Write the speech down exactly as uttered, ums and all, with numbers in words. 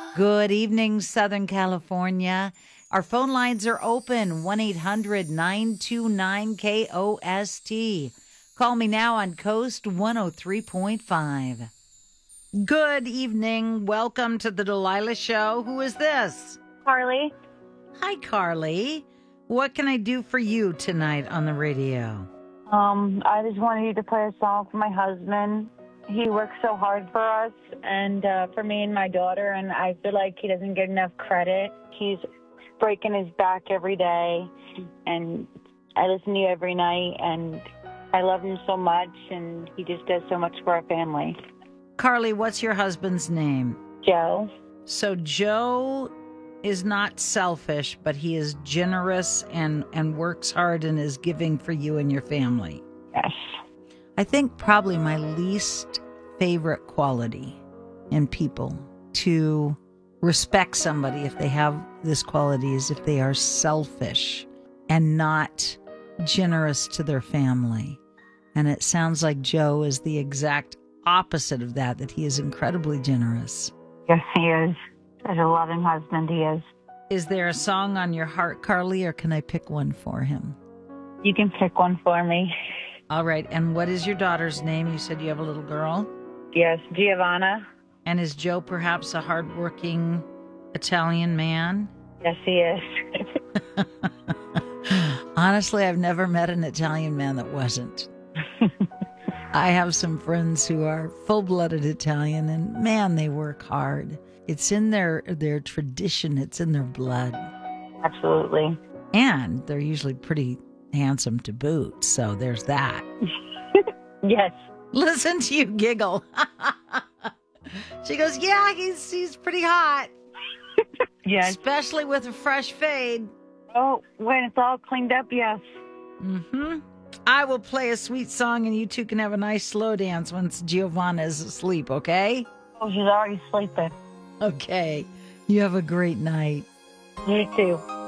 Good evening, Southern California. Our phone lines are open, one eight hundred nine two nine K O S T. Call me now on Coast one oh three point five. Good evening. Welcome to the Delilah Show. Who is this? Carly. Hi, Carly. What can I do for you tonight on the radio? Um, I just wanted you to play a song for my husband. He works so hard for us and uh, for me and my daughter, and I feel like he doesn't get enough credit. He's breaking his back every day, and I listen to you every night, and I love him so much, and he just does so much for our family. Carly, what's your husband's name? Joe. So Joe is not selfish, but he is generous and, and works hard and is giving for you and your family. Yes. I think probably my least favorite quality in people to respect somebody if they have this quality is if they are selfish and not generous to their family. And it sounds like Joe is the exact opposite of that, that he is incredibly generous. Yes, he is. As a loving husband, he is. Is there a song on your heart, Carly, or can I pick one for him? You can pick one for me. All right. And what is your daughter's name? You said you have a little girl. Yes, Giovanna. And is Joe perhaps a hardworking Italian man? Yes, he is. Honestly, I've never met an Italian man that wasn't. I have some friends who are full-blooded Italian, and man, they work hard. It's in their their tradition. It's in their blood. Absolutely. And they're usually pretty handsome to boot, so there's that. Yes. Listen to you giggle. She goes, yeah, he's he's pretty hot. Yes. Especially with a fresh fade. Oh, when it's all cleaned up, yes. Mm-hmm. I will play a sweet song and you two can have a nice slow dance once Giovanna is asleep, okay? Oh, she's already sleeping. Okay. You have a great night. You too.